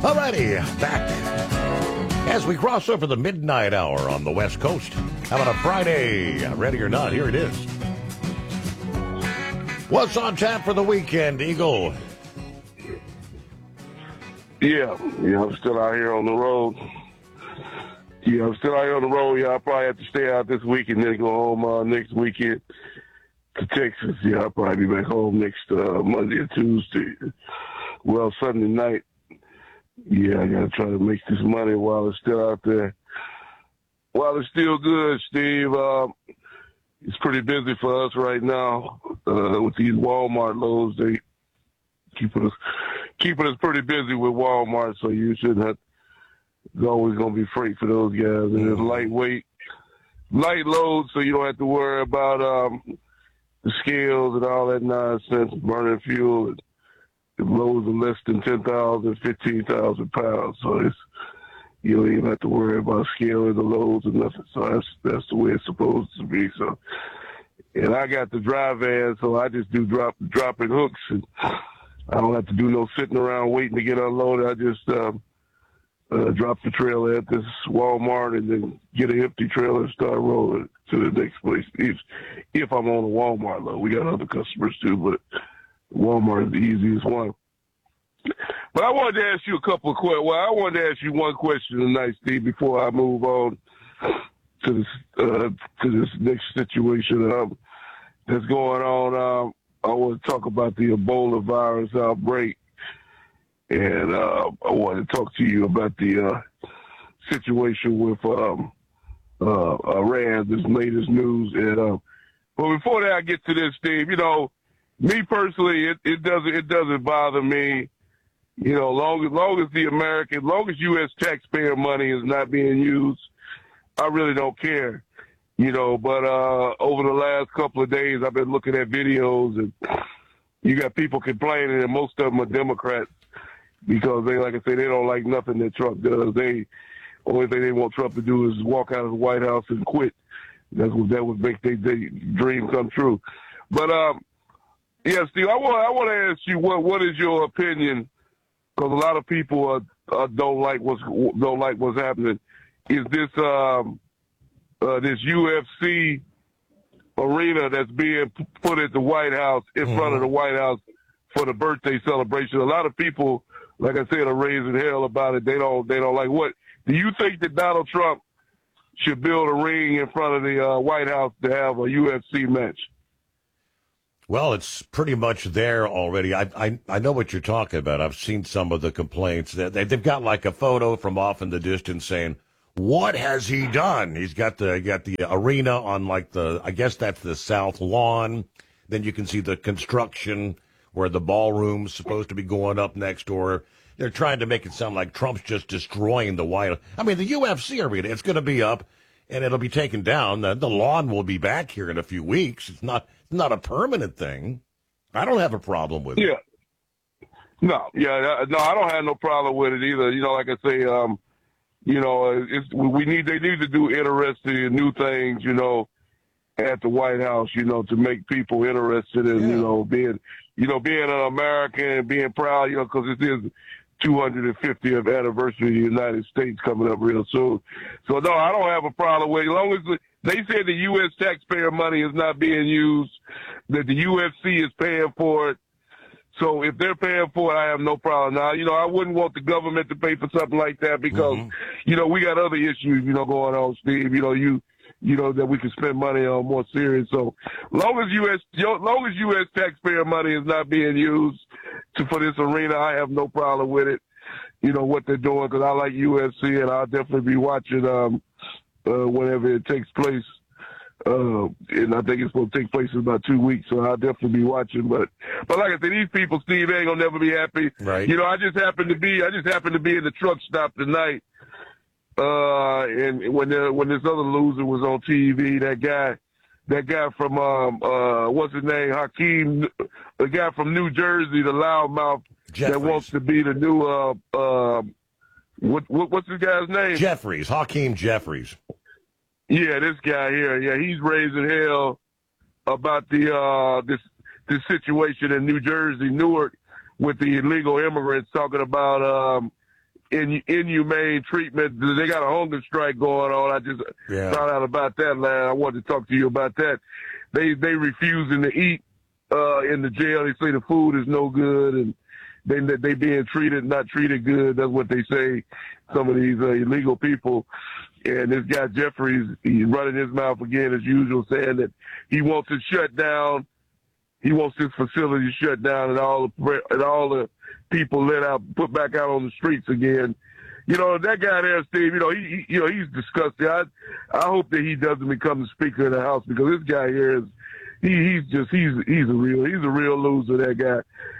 Alrighty, back as we cross over the midnight hour on the West Coast. How about a Friday? Ready or not, here it is. What's on tap for the weekend, Eagle? Yeah, I'm still out here on the road. Yeah, I'll probably have to stay out this week and then go home next weekend to Texas. Yeah, I'll probably be back home next Monday or Tuesday. Well, Sunday night. Yeah, I got to try to make this money while it's still out there. While it's still good, Steve. It's pretty busy for us right now with these Walmart loads. They keeping us pretty busy with Walmart, so you shouldn't have. There's always going to be freight for those guys. And it's light loads, so you don't have to worry about the scales and all that nonsense, burning fuel. The loads are less than 10,000, 15,000 pounds. So you don't even have to worry about scaling the loads or nothing. So that's the way it's supposed to be. So, and I got the dry van, so I just do dropping hooks, and I don't have to do no sitting around waiting to get unloaded. I just drop the trailer at this Walmart and then get an empty trailer and start rolling to the next place. If I'm on a Walmart load, we got other customers too, but Walmart is the easiest one. But I wanted to ask you a couple of questions. Well, I wanted to ask you one question tonight, Steve, before I move on to this next situation that's going on. I want to talk about the Ebola virus outbreak, and I want to talk to you about the situation with Iran, this latest news. And but before that, I get to this, Steve. You know, me personally, it doesn't bother me. You know, long as U.S. taxpayer money is not being used, I really don't care. You know, but over the last couple of days, I've been looking at videos, and you got people complaining, and most of them are Democrats because they, like I say, they don't like nothing that Trump does. Only thing they want Trump to do is walk out of the White House and quit. That would make their dream come true. But yeah, Steve, I want to ask you what is your opinion? Because a lot of people don't like what's happening. Is this this UFC arena that's being put at the White House in front of the White House for the birthday celebration? A lot of people, like I said, are raising hell about it. They don't like what. Do you think that Donald Trump should build a ring in front of the White House to have a UFC match? Well, it's pretty much there already. I know what you're talking about. I've seen some of the complaints. They've got like a photo from off in the distance saying, "What has he done?" He's got the arena on I guess that's the south lawn. Then you can see the construction where the ballroom's supposed to be going up next door. They're trying to make it sound like Trump's just destroying the White House. I mean, the UFC arena, it's going to be up and it'll be taken down. The lawn will be back here in a few weeks. It's not a permanent thing. I don't have a problem with it. No, I don't have no problem with it either. You know, like I say, you know, they need to do interesting new things, you know, at the White House, you know, to make people interested in, you know, being an American and being proud, you know, because it is 250th anniversary of the United States coming up real soon. So no, I don't have a problem with it. As long as they say the U.S. taxpayer money is not being used, that the UFC is paying for it. So if they're paying for it, I have no problem. Now, you know, I wouldn't want the government to pay for something like that because, you know, we got other issues, you know, going on, Steve. You know, that we can spend money on more serious. So long as U.S. taxpayer money is not being used for this arena, I have no problem with it. You know, what they're doing, because I like UFC, and I'll definitely be watching whenever it takes place. And I think it's going to take place in about 2 weeks, so I'll definitely be watching. But like I said, these people, Steve, they ain't gonna never be happy. Right. You know, I just happened to be in the truck stop tonight, and when this other loser was on TV, that guy from what's his name, Hakeem, the guy from New Jersey, the loudmouth Jeffries. that wants to be the new what's this guy's name? Jeffries, Hakeem Jeffries. Yeah, this guy here. Yeah, he's raising hell about this situation in New Jersey, Newark, with the illegal immigrants, talking about inhumane treatment. They got a hunger strike going on. I just found out about that, lad. I wanted to talk to you about that. They refusing to eat in the jail. They say the food is no good, and they being not treated good. That's what they say. Some of these illegal people. And this guy Jeffries, he's running his mouth again as usual, saying that he wants it shut down. He wants this facility shut down and all the people let out, put back out on the streets again. You know, that guy there, Steve, he's disgusting. I hope that he doesn't become the Speaker of the House, because this guy here is, he's a real loser, that guy.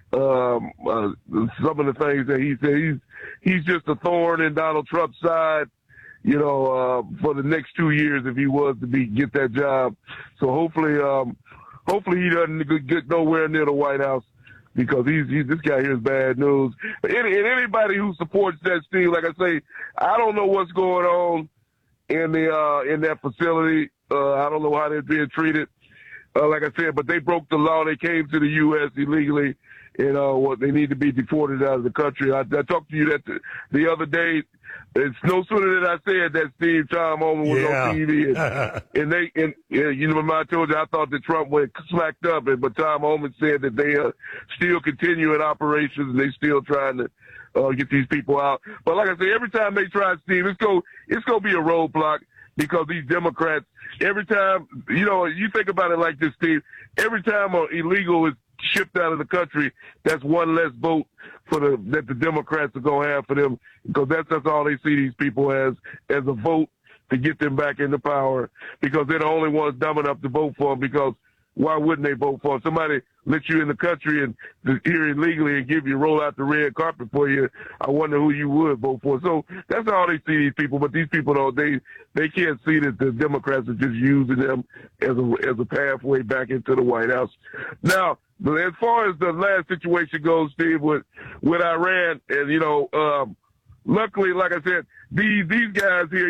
Some of the things that he said, he's just a thorn in Donald Trump's side, for the next 2 years if he was to get that job. So hopefully he doesn't get nowhere near the White House, because this guy here is bad news. And anybody who supports that, Steve, like I say, I don't know what's going on in that facility. I don't know how they're being treated. Like I said, but they broke the law. They came to the U.S. illegally, and they need to be deported out of the country. I talked to you that the other day. It's no sooner than I said that Steve Tom Homan was on TV, and remember I told you I thought that Trump went smacked up, but Tom Homan said that they still continuing operations and they still trying to get these people out. But like I say, every time they try, Steve, it's gonna be a roadblock, because these Democrats, every time, you think about it like this, Steve, every time an illegal is shipped out of the country, that's one less vote that the Democrats are going to have for them, because that's all they see these people as a vote to get them back into power, because they're the only ones dumb enough to vote for them, because why wouldn't they vote for them? Somebody let you in the country and here illegally and roll out the red carpet for you. I wonder who you would vote for. So that's all they see, these people. But these people, they can't see that the Democrats are just using them as a pathway back into the White House. Now, as far as the last situation goes, Steve, with Iran, and luckily, like I said, these guys here,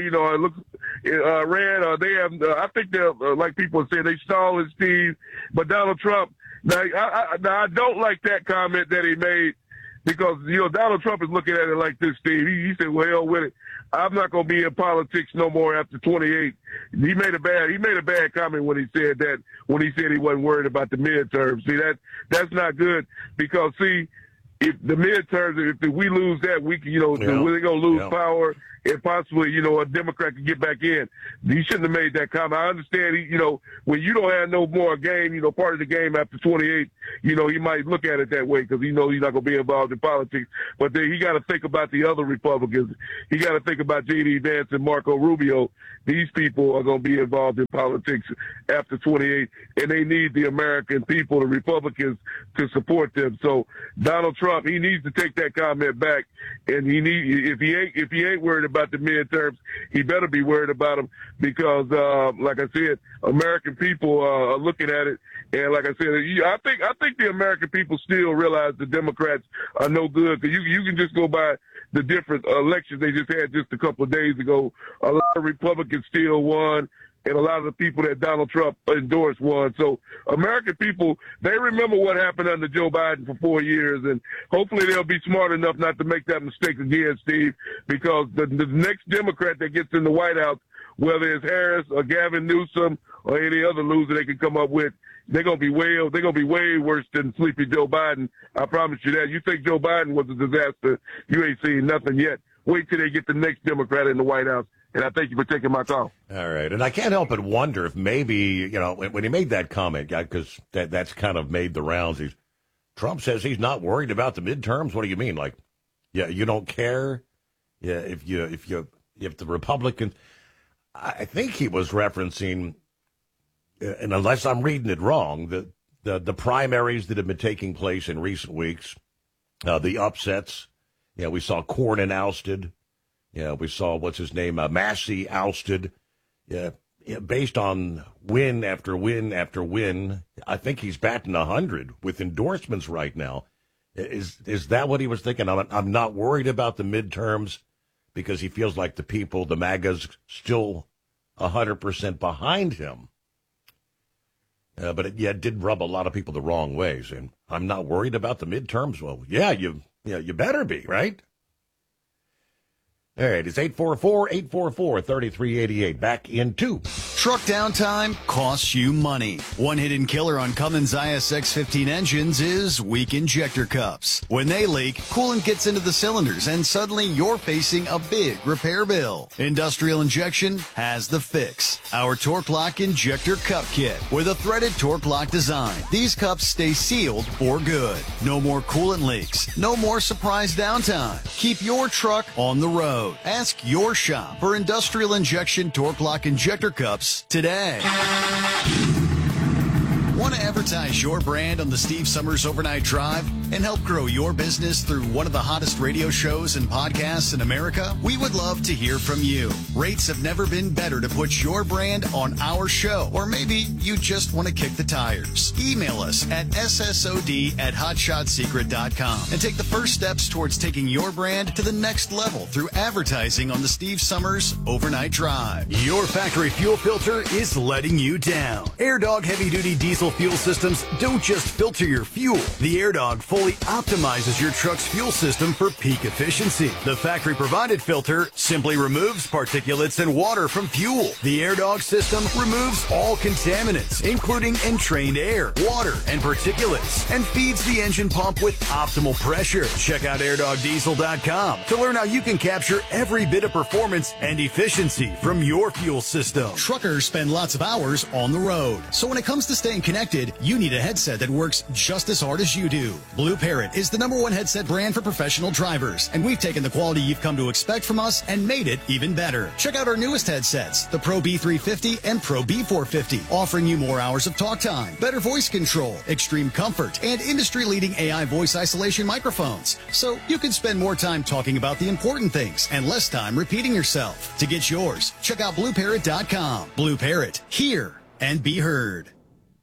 Iran, they have, I think they're, like people say, they stalling, Steve, but Donald Trump, now I don't like that comment that he made, because, Donald Trump is looking at it like this, Steve. He said, well, hell with it. I'm not going to be in politics no more after 28. He made a bad comment when he said that, when he said he wasn't worried about the midterms. See, that's not good, because, see, if the midterms, if we lose that, we're going to lose power, and possibly, a Democrat could get back in. He shouldn't have made that comment. I understand, when you don't have no more game, part of the game after 28, he might look at it that way, because he knows he's not going to be involved in politics. But then he got to think about the other Republicans. He got to think about J.D. Vance and Marco Rubio. These people are going to be involved in politics after 28, and they need the American people, the Republicans, to support them. So Donald Trump, he needs to take that comment back, and if he ain't worried about the midterms, he better be worried about them, because, like I said, American people are looking at it, and like I said, I think the American people still realize the Democrats are no good, because you can just go by the different elections they just had just a couple of days ago. A lot of Republicans still won, and a lot of the people that Donald Trump endorsed won. So American people, they remember what happened under Joe Biden for 4 years, and hopefully they'll be smart enough not to make that mistake again, Steve, because the next Democrat that gets in the White House, whether it's Harris or Gavin Newsom or any other loser they can come up with, they're gonna be way worse than sleepy Joe Biden. I promise you that. You think Joe Biden was a disaster? You ain't seen nothing yet. Wait till they get the next Democrat in the White House. And I thank you for taking my call. All right. And I can't help but wonder if maybe, when he made that comment, because that's kind of made the rounds. Trump says he's not worried about the midterms. What do you mean? Like, yeah, you don't care? Yeah, if the Republicans, I think he was referencing, and unless I'm reading it wrong, the primaries that have been taking place in recent weeks, the upsets. Yeah, we saw Cornyn ousted. Yeah, we saw, what's his name, Massey ousted. Yeah, based on win after win after win, I think he's batting 100 with endorsements right now. Is that what he was thinking? I'm not worried about the midterms, because he feels like the people, the MAGA's, still 100% behind him. But it did rub a lot of people the wrong ways. And I'm not worried about the midterms. Well, yeah, you better be, right? All right, it's 844-844-3388. Back in 2. Truck downtime costs you money. One hidden killer on Cummins ISX-15 engines is weak injector cups. When they leak, coolant gets into the cylinders and suddenly you're facing a big repair bill. Industrial Injection has the fix. Our Torque Lock Injector Cup Kit with a threaded Torque Lock design. These cups stay sealed for good. No more coolant leaks. No more surprise downtime. Keep your truck on the road. Ask your shop for Industrial Injection Torque Lock Injector Cups today. Want to advertise your brand on the Steve Summers Overnight Drive and help grow your business through one of the hottest radio shows and podcasts in America? We would love to hear from you. Rates have never been better to put your brand on our show, or maybe you just want to kick the tires. Email us at ssod@hotshotsecret.com and take the first steps towards taking your brand to the next level through advertising on the Steve Summers Overnight Drive. Your factory fuel filter is letting you down. AirDog heavy-duty diesel fuel systems don't just filter your fuel. The AirDog fully optimizes your truck's fuel system for peak efficiency. The factory-provided filter simply removes particulates and water from fuel. The AirDog system removes all contaminants, including entrained air, water, and particulates, and feeds the engine pump with optimal pressure. Check out airdogdiesel.com to learn how you can capture every bit of performance and efficiency from your fuel system. Truckers spend lots of hours on the road, so when it comes to staying connected, you need a headset that works just as hard as you do. Blue Parrot is the #1 headset brand for professional drivers, and we've taken the quality you've come to expect from us and made it even better. Check out our newest headsets, the Pro B350 and Pro B450, offering you more hours of talk time, better voice control, extreme comfort, and industry-leading AI voice isolation microphones, so you can spend more time talking about the important things and less time repeating yourself. To get yours, check out BlueParrot.com. Blue Parrot, hear and be heard.